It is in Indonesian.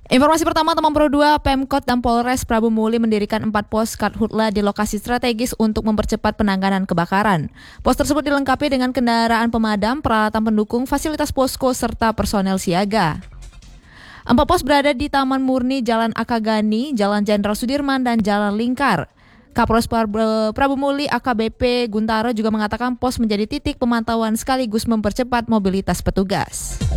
Informasi pertama, teman Pro 2, Pemkot dan Polres Prabu Muli mendirikan 4 pos Karhutla di lokasi strategis untuk mempercepat penanganan kebakaran. Pos tersebut dilengkapi dengan kendaraan pemadam, peralatan pendukung, fasilitas posko, serta personel siaga. 4 pos berada di Taman Murni, Jalan Akagani, Jalan Jenderal Sudirman, dan Jalan Lingkar. Kapolres Prabu Muli AKBP Guntara juga mengatakan pos menjadi titik pemantauan sekaligus mempercepat mobilitas petugas.